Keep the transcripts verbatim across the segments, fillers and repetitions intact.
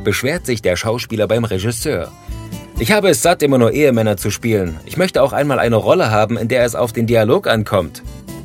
beschwert sich der Schauspieler beim Regisseur. »Ich habe es satt, immer nur Ehemänner zu spielen. Ich möchte auch einmal eine Rolle haben, in der es auf den Dialog ankommt.«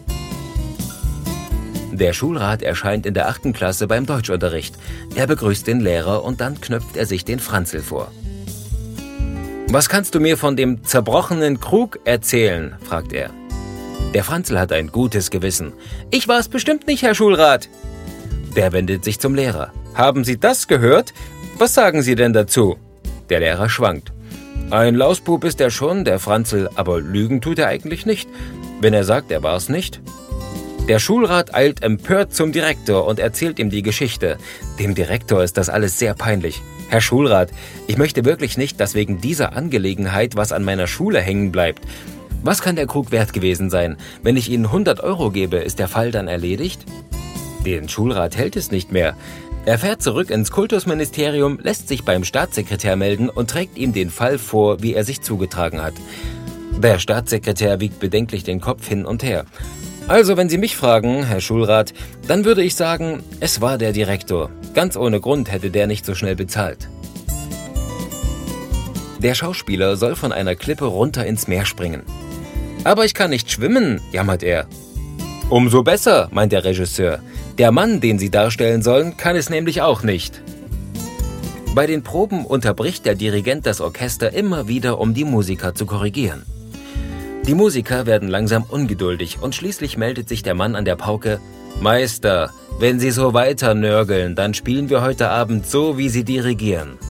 Der Schulrat erscheint in der achten Klasse beim Deutschunterricht. Er begrüßt den Lehrer und dann knöpft er sich den Franzl vor. »Was kannst du mir von dem zerbrochenen Krug erzählen?« fragt er. Der Franzl hat ein gutes Gewissen. »Ich war es bestimmt nicht, Herr Schulrat.« Der wendet sich zum Lehrer. »Haben Sie das gehört? Was sagen Sie denn dazu?« Der Lehrer schwankt. »Ein Lausbub ist er schon, der Franzl, aber lügen tut er eigentlich nicht, wenn er sagt, er war es nicht.« Der Schulrat eilt empört zum Direktor und erzählt ihm die Geschichte. Dem Direktor ist das alles sehr peinlich. »Herr Schulrat, ich möchte wirklich nicht, dass wegen dieser Angelegenheit was an meiner Schule hängen bleibt. Was kann der Krug wert gewesen sein? Wenn ich Ihnen hundert Euro gebe, ist der Fall dann erledigt?« Den Schulrat hält es nicht mehr. Er fährt zurück ins Kultusministerium, lässt sich beim Staatssekretär melden und trägt ihm den Fall vor, wie er sich zugetragen hat. Der Staatssekretär wiegt bedenklich den Kopf hin und her. »Also, wenn Sie mich fragen, Herr Schulrat, dann würde ich sagen, es war der Direktor. Ganz ohne Grund hätte der nicht so schnell bezahlt.« Der Schauspieler soll von einer Klippe runter ins Meer springen. »Aber ich kann nicht schwimmen«, jammert er. »Umso besser«, meint der Regisseur. »Der Mann, den Sie darstellen sollen, kann es nämlich auch nicht.« Bei den Proben unterbricht der Dirigent das Orchester immer wieder, um die Musiker zu korrigieren. Die Musiker werden langsam ungeduldig und schließlich meldet sich der Mann an der Pauke: »Meister, wenn Sie so weiter nörgeln, dann spielen wir heute Abend so, wie Sie dirigieren.«